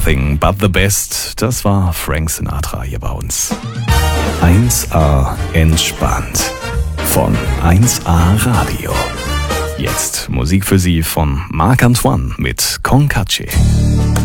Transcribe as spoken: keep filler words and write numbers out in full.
Nothing but the best. Das war Frank Sinatra hier bei uns. eins A entspannt von eins A Radio. Jetzt Musik für Sie von Marc Antoine mit Con Cace.